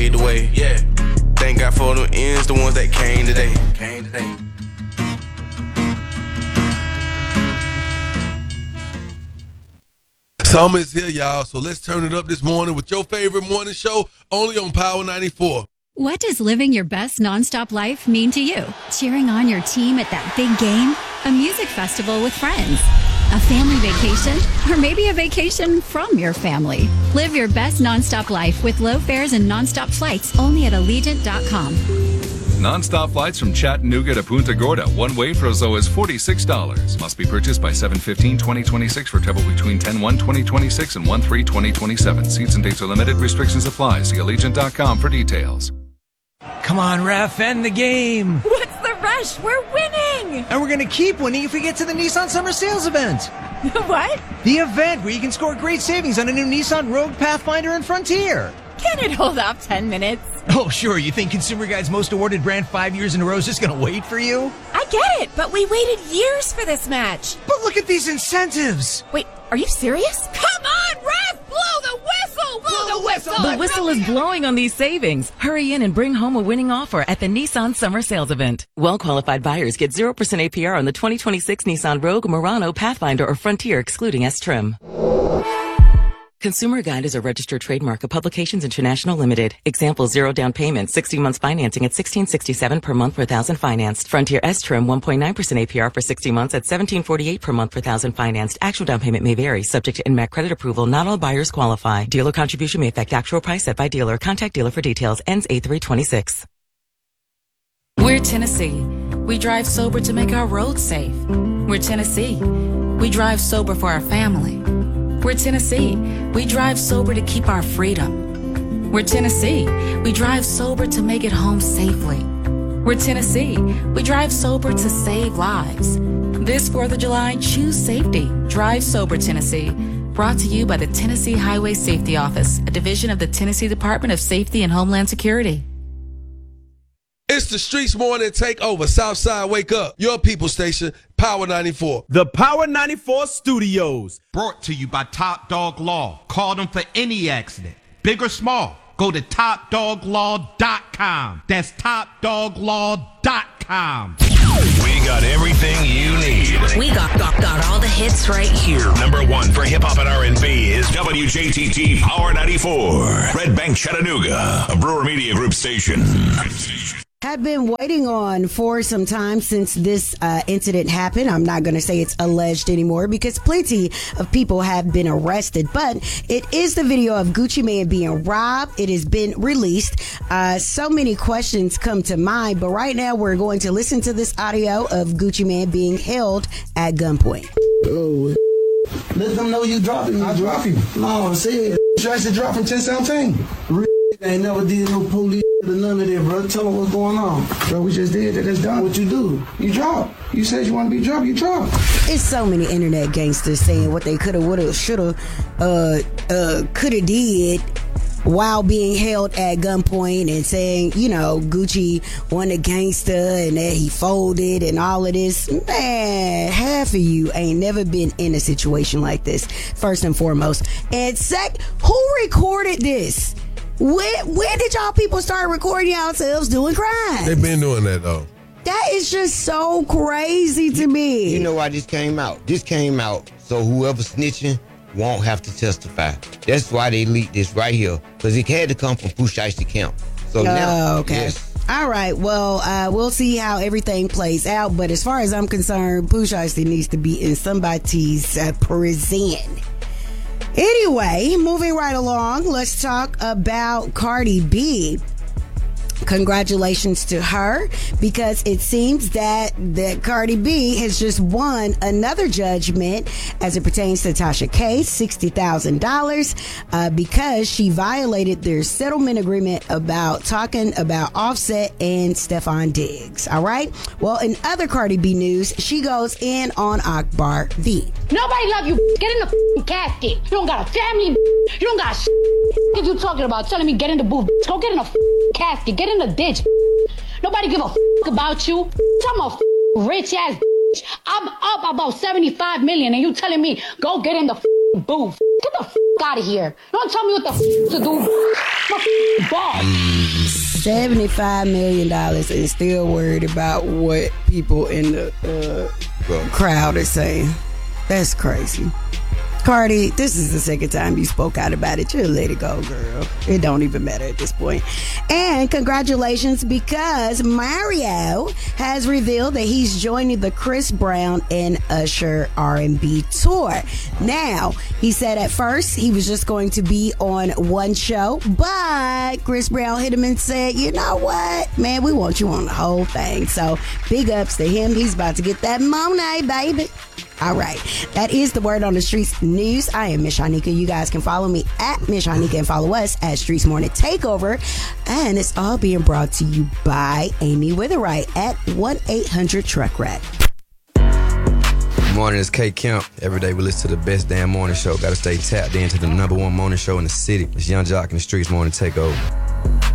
the way. Yeah. Thank God for them ends, the ones that came today. Summer is here, y'all, so let's turn it up this morning with your favorite morning show, only on Power 94. What does living your best nonstop life mean to you? Cheering on your team at that big game? A music festival with friends? A family vacation? Or maybe a vacation from your family? Live your best nonstop life with low fares and nonstop flights only at Allegiant.com. Non-stop flights from Chattanooga to Punta Gorda, one way for as low as $46. Must be purchased by 7/15/2026 for travel between 10/1/2026 and 1/3/2027. Seats and dates are limited. Restrictions apply. See Allegiant.com for details. Come on, ref, end the game. What's the rush? We're winning. And we're going to keep winning if we get to the Nissan Summer Sales Event. What? The event where you can score great savings on a new Nissan Rogue, Pathfinder, and Frontier. Can it hold off 10 minutes? Oh, sure. You think Consumer Guide's most awarded brand 5 years in a row is just going to wait for you? I get it, but we waited years for this match. But look at these incentives. Wait, are you serious? Come on, ref! Blow the whistle! Blow the whistle! The whistle is blowing on these savings. Hurry in and bring home a winning offer at the Nissan Summer Sales Event. Well-qualified buyers get 0% APR on the 2026 Nissan Rogue, Murano, Pathfinder, or Frontier, excluding S-Trim. Consumer Guide is a registered trademark of Publications International Limited. Example, 0 down payment, 60 months financing at $16.67 per month per thousand financed. Frontier S-Trim, 1.9% APR for 60 months at $17.48 per month per thousand financed. Actual down payment may vary, subject to NMAC credit approval. Not all buyers qualify. Dealer contribution may affect actual price set by dealer. Contact dealer for details. Ends 8/3/26. We're Tennessee. We drive sober to make our roads safe. We're Tennessee. We drive sober for our family. We're Tennessee. We drive sober to keep our freedom. We're Tennessee. We drive sober to make it home safely. We're Tennessee. We drive sober to save lives. This 4th of July, choose safety. Drive sober, Tennessee. Brought to you by the Tennessee Highway Safety Office, a division of the Tennessee Department of Safety and Homeland Security. It's the Streets Morning Takeover. Southside, wake up. Your people station, Power 94. The Power 94 Studios. Brought to you by Top Dog Law. Call them for any accident, big or small. Go to topdoglaw.com. That's topdoglaw.com. We got everything you need. We got all the hits right here. Number one for hip hop and R&B is WJTT Power 94. Red Bank, Chattanooga, a Brewer Media Group station. Had been waiting on for some time since this incident happened. I'm not going to say it's alleged anymore because plenty of people have been arrested, but it is the video of Gucci Mane being robbed. It has been released. So many questions come to mind, but right now we're going to listen to this audio of Gucci Mane being held at gunpoint. Oh, let them know you dropping me. I drop you. No, say it. You actually drop from 1017. I ain't never did no police or none of that, bro. Tell them what's going on. Bro, we just did that. That's done. What you do? You drop. You said you want to be dropped. You drop. It's so many internet gangsters saying what they coulda, woulda, shoulda, coulda did while being held at gunpoint and saying, you know, Gucci won a gangster and that he folded and all of this. Man, half of you ain't never been in a situation like this, first and foremost. And who recorded this? When did y'all people start recording yourselves doing crimes? They've been doing that, though. That is just so crazy to me. You know why this came out? This came out so whoever snitching won't have to testify. That's why they leaked this right here, because it had to come from Pooh Shiesty Camp. So now, okay. Yes. All right. Well, we'll see how everything plays out. But as far as I'm concerned, Pooh Shiesty needs to be in somebody's prison. Anyway, moving right along, let's talk about Cardi B. Congratulations to her, because it seems that Cardi B has just won another judgment as it pertains to Tasha K, $60,000, because she violated their settlement agreement about talking about Offset and Stefan Diggs. All right. Well, in other Cardi B news, she goes in on Akbar V. Nobody love you. Get in the casket. You don't got a family. You don't got What you talking about? Telling me get in the booth. Go get in a casket. Get in the ditch. Nobody give a about you. I'm a rich ass. I'm up about 75 million and you telling me go get in the booth. Get the out of here. Don't tell me what the to do. I'm a boss. $75 million and still worried about what people in the crowd are saying. That's crazy. Cardi, this is the second time you spoke out about it. Just let it go, girl. It don't even matter at this point. And congratulations, because Mario has revealed that he's joining the Chris Brown and Usher R&B tour. Now, he said at first he was just going to be on one show, but Chris Brown hit him and said, you know what, man, we want you on the whole thing. So big ups to him. He's about to get that money, baby. All right. That is the Word on the Streets news. I am Miss Shanika. You guys can follow me at Miss Shanika and follow us at Streets Morning Takeover. And it's all being brought to you by Amy Witherite at 1-800-TRUCK-RAT. Good morning, it's K Kemp. Every day we listen to the best damn morning show. Gotta stay tapped into the #1 morning show in the city. It's Young Jock in the Streets Morning Takeover.